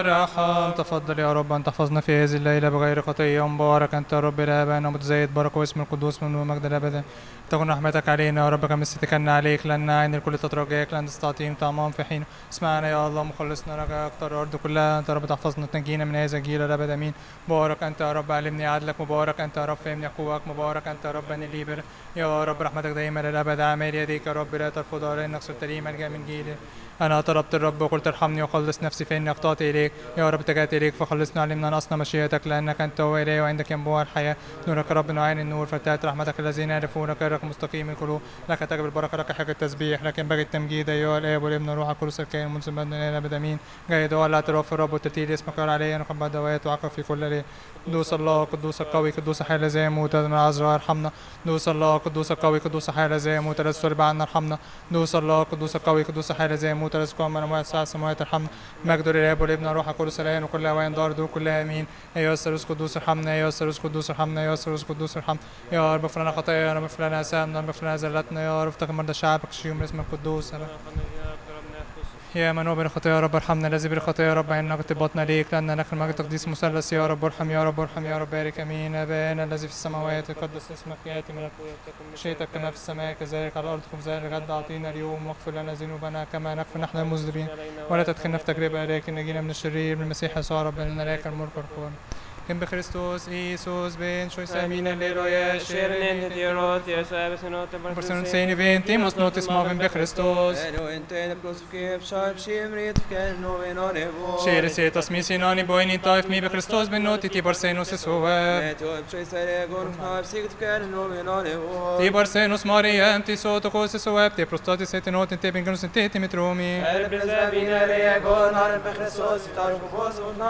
الرحم. تفضل يا رب أن تحفظنا في هذه الليلة بغير خطية. مبارك أنت يا رب الآباء ومتزايد بركة واسم القدوس من ومجد الأبد. تكن رحمتك علينا يا رب كما استكلنا عليك، لأن عين الكل تترجاك، لأن تستعطيهم طعمهم في حين. اسمعنا يا الله مخلصنا، رجاء أكتر الأرض كلها. أنت يا رب تحفظنا تنجينا من هذا الجيل الأبد أمين. مبارك أنت يا رب علمني عدلك، مبارك أنت يا رب فهمني حقوقك، مبارك أنت يا رب أن لي بر. يا رب رحمتك دائما للأبد. أعمال يديك يا رب لا ترفضها، لأنك صرت لي ملجأ من جيل. أنا طلبت الرب وقلت ارحمني وخلص نفسي، فإني أخطأت إليك. يا رب اتجهت إليك فخلصنا. علمنا أن أصنع مشيئتك، لأنك أنت هو إلهي وعندك ينبوع الحياة. نورك رب نعين النور، فتات رحمتك الذين يعرفونك. غيرك مستقيم القلوب، لك تجب البركة، لك حق التسبيح، لكن بغي التمجيد أيها الآب والابن والروح القدس الكائن منذ البدء إلى الأبد أمين. جيد هو الاعتراف في الرب والترتيل اسمك عليا نقم بعد دوات وعقب في كل ليل. قدوس الله قدوس القوي قدوس حي زي موت من العذراء ارحمنا. قدوس الله قدوس القوي قدوس حي زي موت الذي صلب عنا ارحمنا. قدوس الله قدوس القوي قدوس حي زي موت الذي قام من الأموات الساعة السماوات ارحمنا. مجد للآب والابن والروح القدس الآن وكل أوان دار دور كلها آمين. أيها الثالوث قدوس ارحمنا، أيها الثالوث قدوس ارحمنا، أيها الثالوث قدوس ارحمنا. يا رب اغفر لنا خطايانا، يا رب اغفر لنا آثامنا، يا رب اغفر لنا زلاتنا، يا رب افتقد مرضى شعبك شيوم اسمك القدوس. يا من هو بلا خطايا يا رب ارحمنا، الذي بلا خطايا يا رب عنا ارتباطنا ليك، لأن لك المجد تقديس مثلث. يا رب ارحم يا رب ارحم يا رب بارك امين. ابانا الذي في السماوات يقدس اسمك، ياتي ملكوتك، مشيئتك كما في السماء كذلك على الارض. خبزنا الغد اعطينا اليوم، واغفر لنا ذنوبنا كما نغفر نحن المذنبين، ولا تدخلنا في تجربه لكن نجينا من الشرير. بالمسيح يسوع ربنا لك الملك والقوه. Kim Christus Isus ben shoy samina leroya Shernen Diorot, yes, I was not a person saying event must notice moving be Christus. Share se tas misi nani boini taif mi be Christus ben noti ti barsenus sove. Ti barsenus Maria ti soto cose sove ti prostati sete noti te benganus te ti metromi.